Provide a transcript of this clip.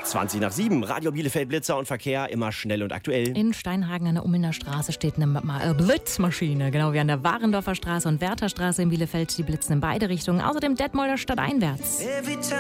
7:20. Radio Bielefeld, Blitzer und Verkehr, immer schnell und aktuell. In Steinhagen an der Ummelnder Straße steht eine Blitzmaschine, genau wie an der Warendorfer Straße und Wertherstraße in Bielefeld. Die blitzen in beide Richtungen. Außerdem Detmolder stadteinwärts.